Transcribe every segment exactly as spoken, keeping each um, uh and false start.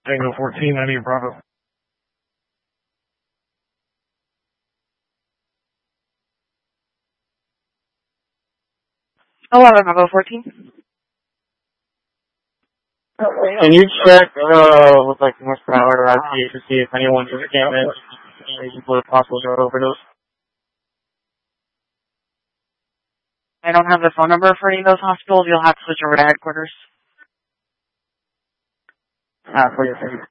Tango fourteen, I need Bravo. eleven, Bravo fourteen. Can you check uh, with like North Power or I T to see if anyone just came in for a possible drug overdose? I don't have the phone number for any of those hospitals. You'll have to switch over to headquarters. Ah, for your favor.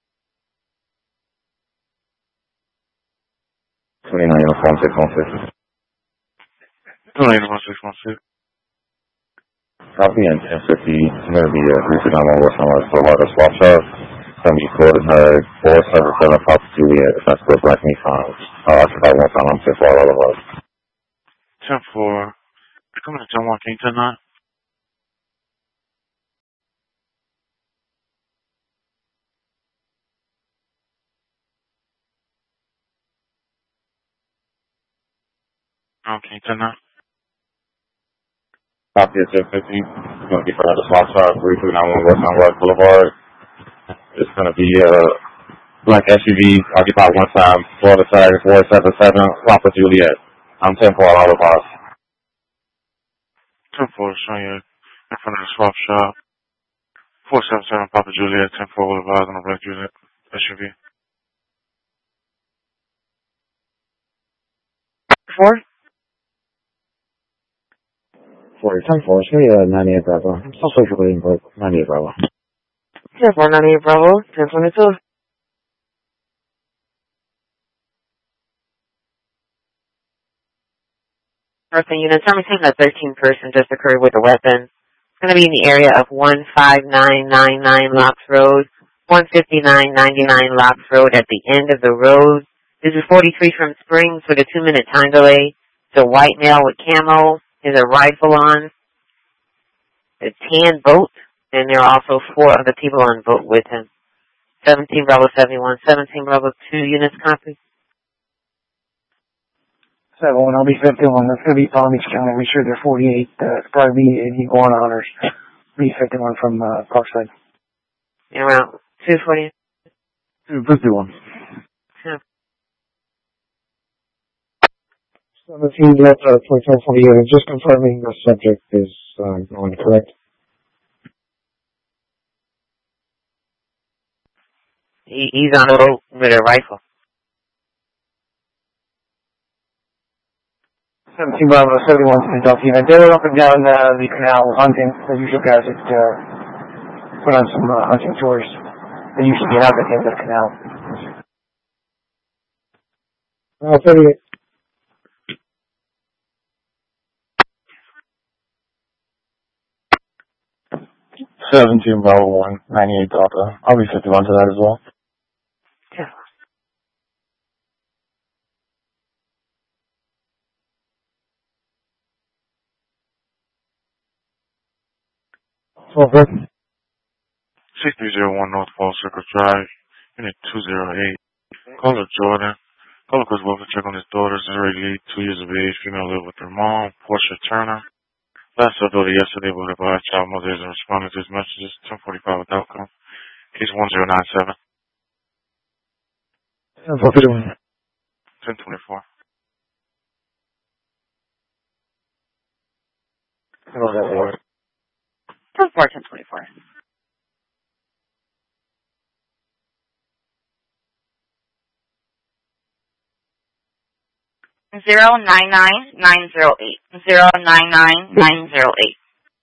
twenty-nine, one six one six. twenty-nine, one six one six. Copy and ten fifty. I'm going to be uh, three two nine one West Sunrise Boulevard, a swap shop. It's going to be coded her four seven seven Papa Juliet, if that's what Black Me finds. Uh, it's about one time I'm ten four all of us. ten four. Come in, ten one, can you ten nine? Okay, ten nine. Copy at ten fifty. It's going to be for the swap shop, three two nine one West Sunrise Boulevard. It's going to be a uh, black S U V, occupied one time, Florida side, four seven seven Papa Juliet. I'm ten four all of us. ten four, showing you in front of the swap shop. four seven seven Papa Juliet, ten four Boulevard on a black Juliet S U V. Four? four, ten four, show you ninety-eight Bravo. I'm still social waiting, but ninety-eight Bravo. ten four, ninety-eight Bravo, ten twenty-two. Person unit, tell me something that thirteen person just occurred with a weapon. It's going to be in the area of one five nine nine nine Locks Road, one fifty-nine ninety-nine Locks Road at the end of the road. This is forty-three from Springs with a two minute time delay. It's a white male with camo. There's a rifle on. A tan boat. And there are also four other people on boat with him. seventeen Bravo seventy-one, seventeen Bravo two units copy. seven one, I'll be fifty-one. That's going to be Palm Beach County. We sure they're forty-eight. Uh, it's probably be an iguana hunters. Be fifty-one from uh, Parkside. And around two forty. two fifty-one. Yeah. seventeen Delta twenty-four forty-eight. Just confirming the subject is uh, going correct. He, he's on the boat with a rifle. seventeen Bravo seventy-one Philadelphia. They're up and down uh, the canal hunting. The usual guys that uh, put on some uh, hunting tours. They usually get out at the end of the canal. Uh, thirty-eight. seventeen Bravo one, ninety-eight Delta. I'll be fifty-one to that as well. Yeah. Okay. six three zero one North Fall Circle Drive, unit two zero eight. Caller Jordan. Caller was welcome to check on his daughter, Zuri Lee, two years of age, female, live with her mom, Portia Turner. Last uploaded yesterday with her by child mother and responded to his messages, ten forty-five with outcome. Case one zero nine seven. ten twenty-four. Hello, that word. ten four, ten twenty-four. Zero nine nine nine zero eight. Zero nine nine nine zero eight.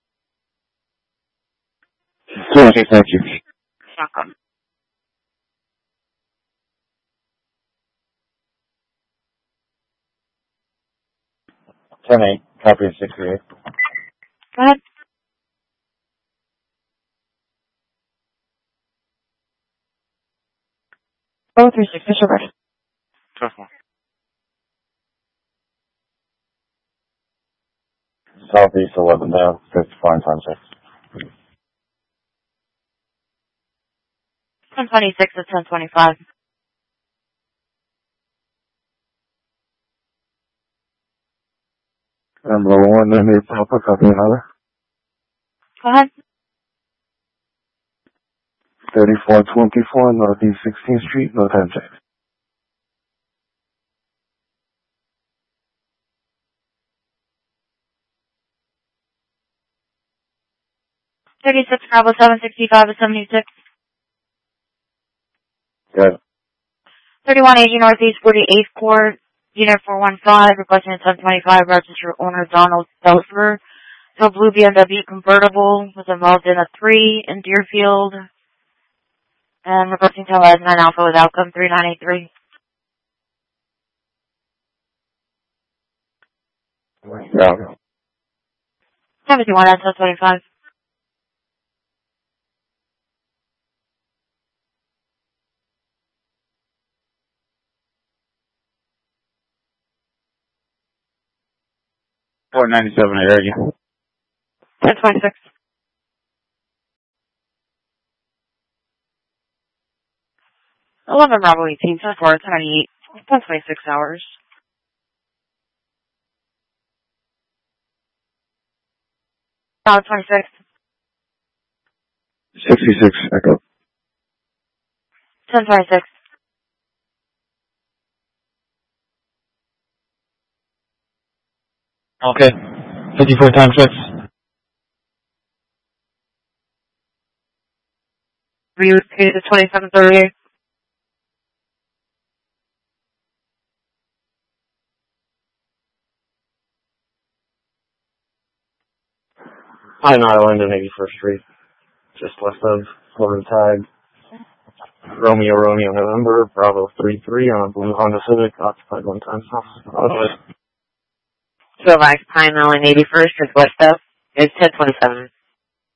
Okay, thank you. Welcome. ten eight, copy of sixty-eight. Go ahead. Oh, three six, Fisher Rush. Tough one. Southeast eleven down, fifty-four and time six. ten twenty-six is ten twenty-five. Number one, then it's Alpha, copy another. Go ahead. thirty-four twenty-four Northeast sixteenth Street, no time check. thirty-six Bravo seven sixty-five to seventy-six. Good. thirty-one eighty Northeast forty-eighth Court, Unit four one five, requesting a ten twenty-five registered owner Donald Selfer. So blue B M W convertible was involved in a three in Deerfield. And requesting ten nine Alpha with outcome three nine eight three. Yeah. seventy-one S twenty-five. four ninety-seven area. ten twenty-six. eleven Bravo eighteen, so far, ten ninety-eight. ten twenty-six hours. Bravo twenty-six. sixty-six Echo. ten twenty-six. Okay. fifty-four times six. View is twenty-seven thirty-eight. Pine Island and eighty-first Street. Just west of Florida Tide. Romeo, Romeo, November, Bravo three three on a blue Honda Civic, occupied one time. So, like, Pine Island eighty-first is west of. It's ten twenty-seven.